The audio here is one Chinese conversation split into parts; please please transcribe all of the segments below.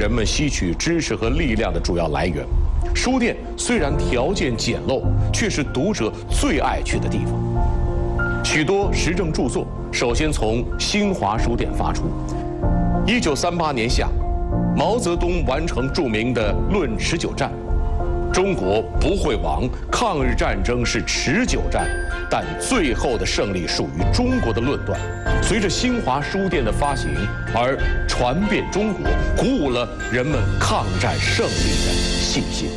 人们吸取知识和力量的主要来源。书店虽然条件简陋，却是读者最爱去的地方。许多时政著作首先从新华书店发出。1938年夏，毛泽东完成著名的《论持久战》。中国不会亡，抗日战争是持久战，但最后的胜利属于中国的论断，随着新华书店的发行而传遍中国，鼓舞了人们抗战胜利的信心。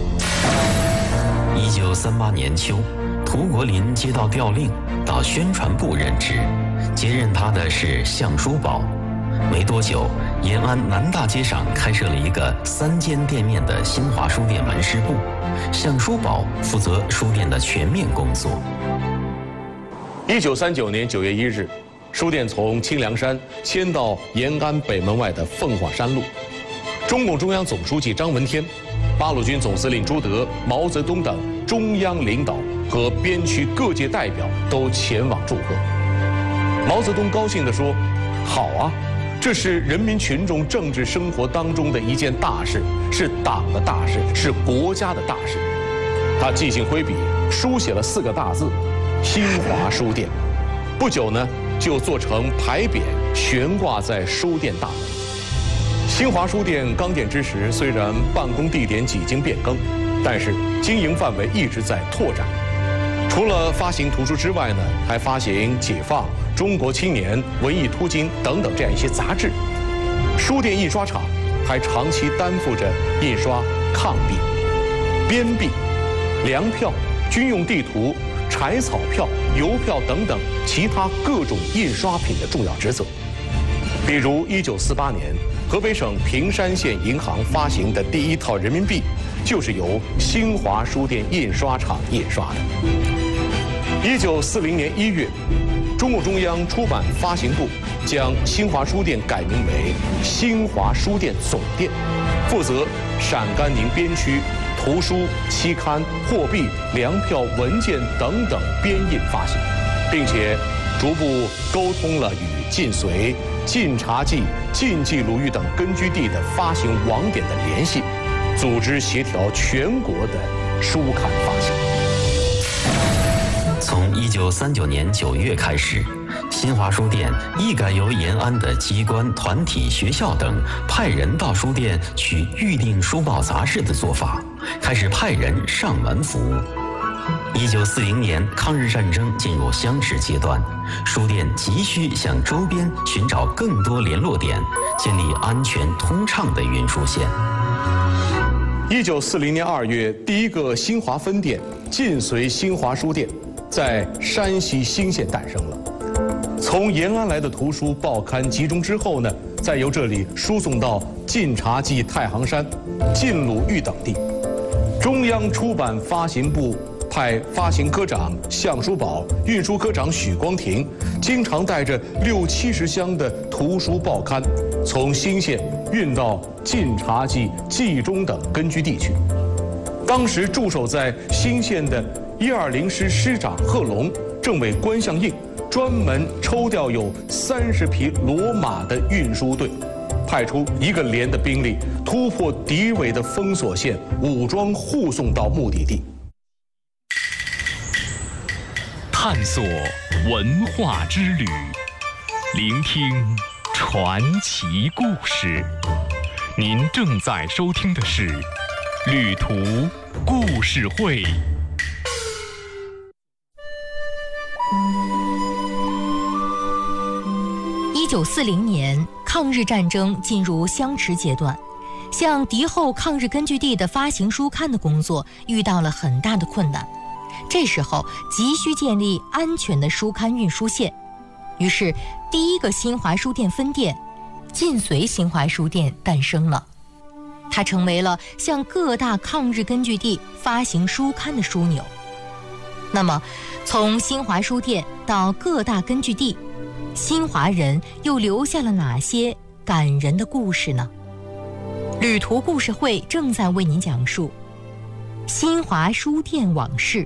1938年秋，涂国林接到调令，到宣传部任职，接任他的是向书宝。没多久，延安南大街上开设了一个3间店面的新华书店门市部，向书宝负责书店的全面工作。 1939年9月1日，书店从清凉山迁到延安北门外的凤凰山路。中共中央总书记张闻天、八路军总司令朱德、毛泽东等中央领导和边区各界代表都前往祝贺。毛泽东高兴地说：“好啊！这是人民群众政治生活当中的一件大事，是党的大事，是国家的大事。”他即兴挥笔，书写了4个大字：“新华书店”。不久呢，就做成牌匾，悬挂在书店大门。新华书店刚建之时，虽然办公地点几经变更，但是经营范围一直在拓展。除了发行图书之外呢，还发行《解放》《中国青年》《文艺突经》等等这样一些杂志。书店印刷厂还长期担负着印刷抗币、编币、粮票、军用地图、柴草票、邮票等等其他各种印刷品的重要职责。比如1948年，河北省平山县银行发行的第1套人民币，就是由新华书店印刷厂印刷的。1940年1月，中共中央出版发行部将新华书店改名为新华书店总店，负责陕甘宁边区图书、期刊、货币、粮票、文件等等编印发行，并且逐步沟通了与晋绥、晋察冀、晋冀鲁豫等根据地的发行网点的联系，组织协调全国的书刊发行。 从1939年9月开始，新华书店一改由延安的机关、团体、学校等派人到书店去预订书报杂志的做法，开始派人上门服务。1940年，抗日战争进入相持阶段，书店急需向周边寻找更多联络点，建立安全通畅的运输线。 1940年2月，第1个新华分店晋绥新华书店在山西兴县诞生了。从延安来的图书报刊集中之后呢，再由这里输送到晋察冀太行山、晋鲁豫等地。中央出版发行部派发行科长向书宝、运输科长许光庭，经常带着60-70箱的图书报刊，从兴县运到晋察冀、冀中等根据地去。当时驻守在兴县的120师师长贺龙正为关相应，专门抽调有30匹骡马的运输队，派出1个连的兵力，突破敌伪的封锁线，武装护送到目的地。 探索文化之旅，聆听传奇故事。您正在收听的是《旅途故事会》。 1940年，抗日战争进入相持阶段，向敌后抗日根据地的发行书刊的工作遇到了很大的困难。这时候急需建立安全的书刊运输线，于是第1个新华书店分店晋绥新华书店诞生了。它成为了向各大抗日根据地发行书刊的枢纽。那么，从新华书店到各大根据地，新华人又留下了哪些感人的故事呢？旅途故事会正在为您讲述新华书店往事。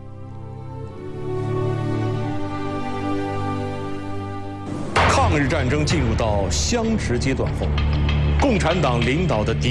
抗日战争进入到相持阶段后，共产党领导的敌